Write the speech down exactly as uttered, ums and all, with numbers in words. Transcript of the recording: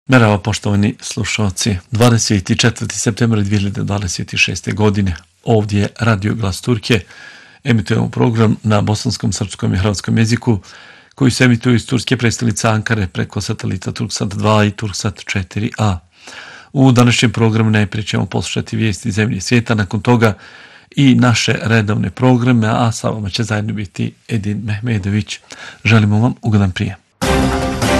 Merhaba poštovani slušalci. dvadeset četvrti septembar dvije hiljade dvadeset šeste. godine. Ovdje je Radio Glas Turke. Emitujemo program na bosanskom, srpskom i hrvatskom jeziku koji se emituje iz turske prestonice Ankare preko satelita Turksat dva i Turksat četiri a. U današnjem programu najprije ćemo poslušati vijesti zemlje i svijeta, nakon toga i naše redovne programe, a sa vama će zajedno biti Edin Mehmedović. Želimo vam ugodan prijem.